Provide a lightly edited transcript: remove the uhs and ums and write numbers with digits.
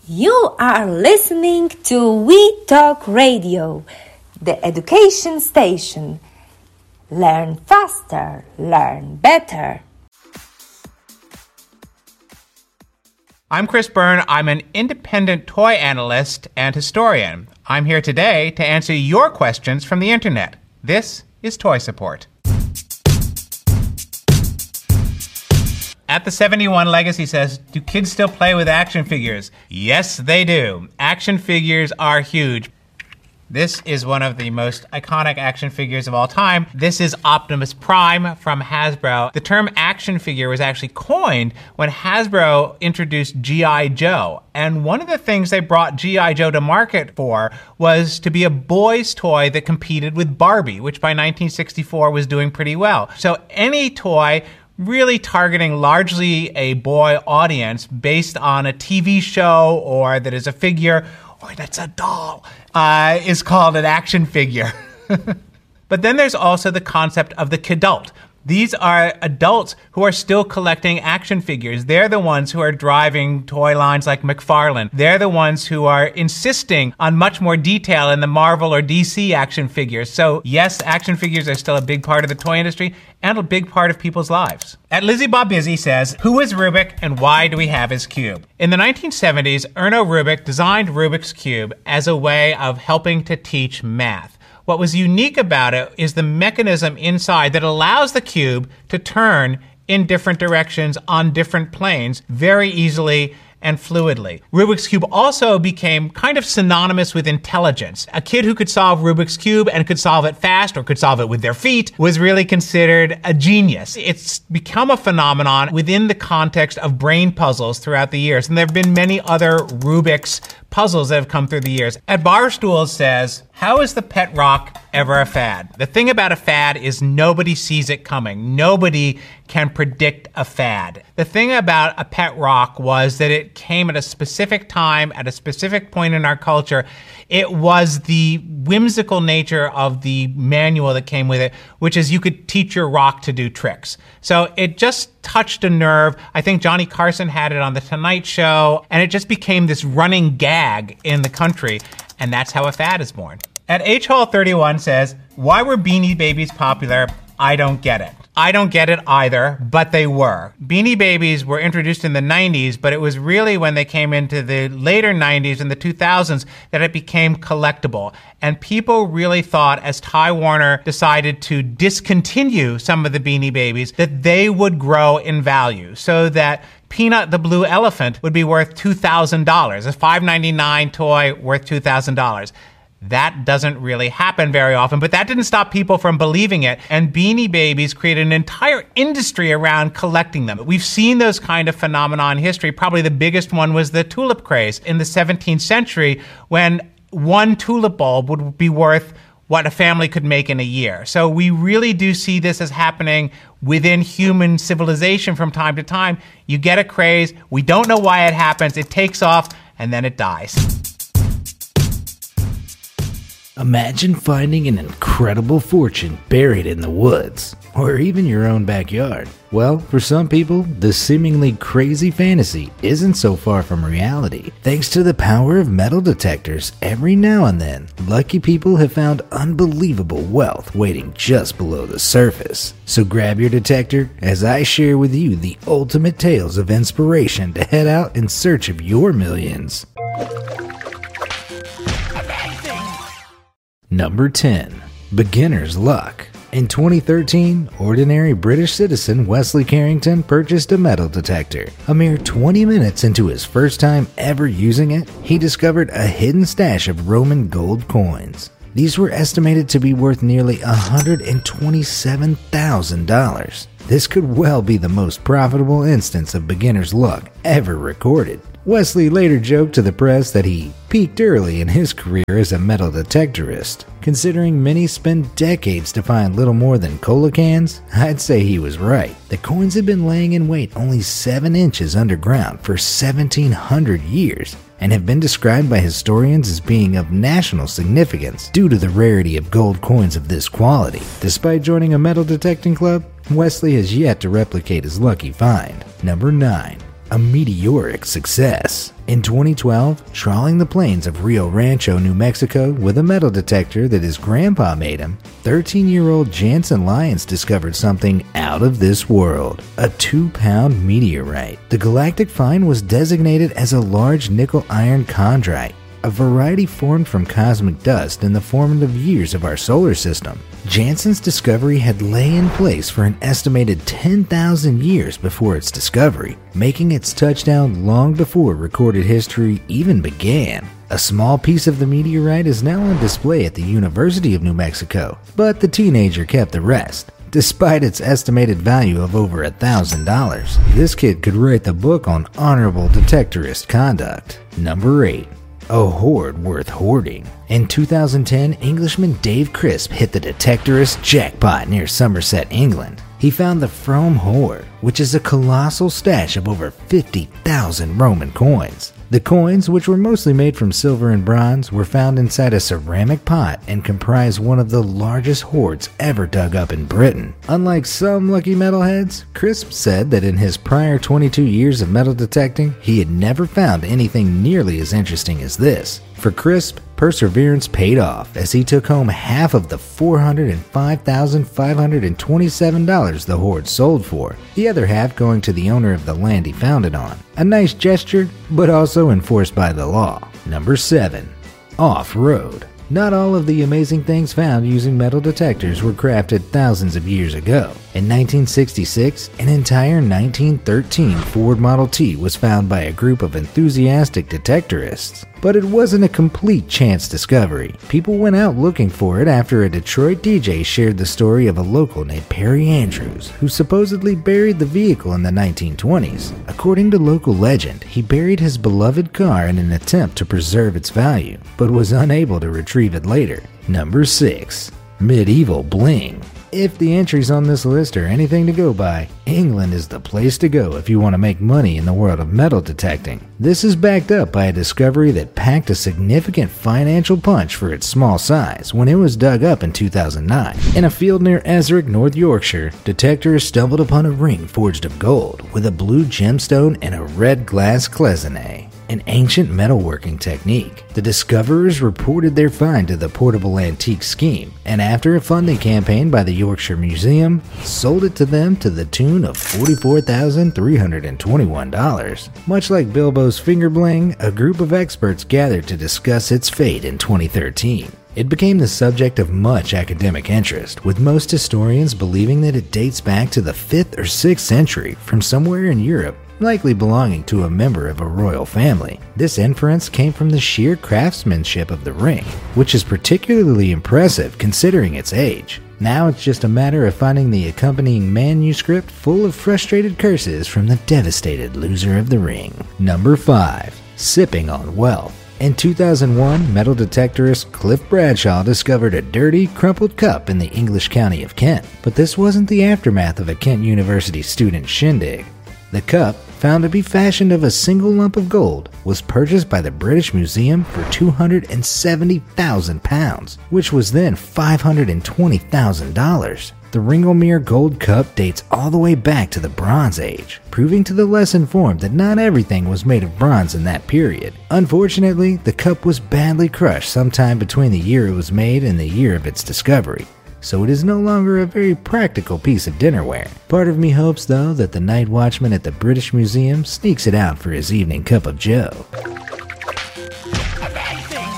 You are listening to We Talk Radio, the education station. Learn faster, learn better. I'm Chris Byrne. I'm an independent toy analyst and historian. I'm here today to answer your questions from the internet. This is Toy Support. At the 71 Legacy says, do kids still play with action figures? Yes, they do. Action figures are huge. This is one of the most iconic action figures of all time. This is Optimus Prime from Hasbro. The term action figure was actually coined when Hasbro introduced G.I. Joe. And one of the things they brought G.I. Joe to market for was to be a boy's toy that competed with Barbie, which by 1964 was doing pretty well. So any toy really targeting largely a boy audience based on a TV show or that is a figure or that's a doll is called an action figure. But then there's also the concept of the kidult. These are adults who are still collecting action figures. They're the ones who are driving toy lines like McFarlane. They're the ones who are insisting on much more detail in the Marvel or DC action figures. So yes, action figures are still a big part of the toy industry and a big part of people's lives. At Lizzie Bob Busy says, who is Rubik and why do we have his cube? In the 1970s, Erno Rubik designed Rubik's Cube as a way of helping to teach math. What was unique about it is the mechanism inside that allows the cube to turn in different directions on different planes very easily and fluidly. Rubik's Cube also became kind of synonymous with intelligence. A kid who could solve Rubik's Cube and could solve it fast or could solve it with their feet was really considered a genius. It's become a phenomenon within the context of brain puzzles throughout the years, and there have been many other Rubik's puzzles that have come through the years. At Barstool says, how is the pet rock ever a fad? The thing about a fad is nobody sees it coming. Nobody can predict a fad. The thing about a pet rock was that it came at a specific time, at a specific point in our culture. It was the whimsical nature of the manual that came with it, which is you could teach your rock to do tricks. So it just touched a nerve. I think Johnny Carson had it on The Tonight Show, and it just became this running gag in the country, and that's how a fad is born. At H Hall 31 says, why were Beanie Babies popular? I don't get it. I don't get it either, but they were. Beanie Babies were introduced in the 90s, but it was really when they came into the later 90s and the 2000s that it became collectible. And people really thought, as Ty Warner decided to discontinue some of the Beanie Babies, that they would grow in value, so that Peanut the Blue Elephant would be worth $2,000, a $5.99 toy worth $2,000. That doesn't really happen very often, but that didn't stop people from believing it, and Beanie Babies created an entire industry around collecting them. We've seen those kind of phenomena in history. Probably the biggest one was the tulip craze in the 17th century, when one tulip bulb would be worth what a family could make in a year. So we really do see this as happening within human civilization from time to time. You get a craze, we don't know why it happens, it takes off, and then it dies. Imagine finding an incredible fortune buried in the woods, or even your own backyard. Well, for some people, this seemingly crazy fantasy isn't so far from reality. Thanks to the power of metal detectors, every now and then, lucky people have found unbelievable wealth waiting just below the surface. So grab your detector as I share with you the ultimate tales of inspiration to head out in search of your millions. Number 10. Beginner's Luck. In 2013, ordinary British citizen Wesley Carrington purchased a metal detector. A mere 20 minutes into his first time ever using it, he discovered a hidden stash of Roman gold coins. These were estimated to be worth nearly $127,000. This could well be the most profitable instance of beginner's luck ever recorded. Wesley later joked to the press that he peaked early in his career as a metal detectorist. Considering many spend decades to find little more than cola cans, I'd say he was right. The coins had been laying in wait only 7 inches underground for 1,700 years and have been described by historians as being of national significance due to the rarity of gold coins of this quality. Despite joining a metal detecting club, Wesley has yet to replicate his lucky find. Number 9. A meteoric success. In 2012, trawling the plains of Rio Rancho, New Mexico with a metal detector that his grandpa made him, 13-year-old Jansen Lyons discovered something out of this world, a 2-pound meteorite. The galactic find was designated as a large nickel-iron chondrite, a variety formed from cosmic dust in the formative years of our solar system. Jansen's discovery had lay in place for an estimated 10,000 years before its discovery, making its touchdown long before recorded history even began. A small piece of the meteorite is now on display at the University of New Mexico, but the teenager kept the rest. Despite its estimated value of over $1,000, this kid could write the book on honorable detectorist conduct. Number 8. A hoard worth hoarding. In 2010, Englishman Dave Crisp hit the detectorist jackpot near Somerset, England. He found the Frome Hoard, which is a colossal stash of over 50,000 Roman coins. The coins, which were mostly made from silver and bronze, were found inside a ceramic pot and comprise one of the largest hoards ever dug up in Britain. Unlike some lucky metalheads, Crisp said that in his prior 22 years of metal detecting, he had never found anything nearly as interesting as this. For Crisp, perseverance paid off as he took home half of the $405,527 the hoard sold for, the other half going to the owner of the land he found it on. A nice gesture, but also enforced by the law. Number 7. Off-road. Not all of the amazing things found using metal detectors were crafted thousands of years ago. In 1966, an entire 1913 Ford Model T was found by a group of enthusiastic detectorists. But it wasn't a complete chance discovery. People went out looking for it after a Detroit DJ shared the story of a local named Perry Andrews, who supposedly buried the vehicle in the 1920s. According to local legend, he buried his beloved car in an attempt to preserve its value, but was unable to retrieve it later. Number 6. Medieval bling. If the entries on this list are anything to go by, England is the place to go if you want to make money in the world of metal detecting. This is backed up by a discovery that packed a significant financial punch for its small size when it was dug up in 2009. In a field near Esrick, North Yorkshire, detectors stumbled upon a ring forged of gold with a blue gemstone and a red glass cloisonne, an ancient metalworking technique. The discoverers reported their find to the Portable Antique Scheme, and after a funding campaign by the Yorkshire Museum, sold it to them to the tune of $44,321. Much like Bilbo's finger bling, a group of experts gathered to discuss its fate in 2013. It became the subject of much academic interest, with most historians believing that it dates back to the 5th or 6th century from somewhere in Europe, likely belonging to a member of a royal family. This inference came from the sheer craftsmanship of the ring, which is particularly impressive considering its age. Now it's just a matter of finding the accompanying manuscript full of frustrated curses from the devastated loser of the ring. Number 5. Sipping on wealth. In 2001, metal detectorist Cliff Bradshaw discovered a dirty, crumpled cup in the English county of Kent. But this wasn't the aftermath of a Kent University student shindig. The cup, found to be fashioned of a single lump of gold, was purchased by the British Museum for £270,000, which was then $520,000. The Ringlemere Gold Cup dates all the way back to the Bronze Age, proving to the less informed that not everything was made of bronze in that period. Unfortunately, the cup was badly crushed sometime between the year it was made and the year of its discovery, so it is no longer a very practical piece of dinnerware. Part of me hopes, though, that the night watchman at the British Museum sneaks it out for his evening cup of joe. Amazing!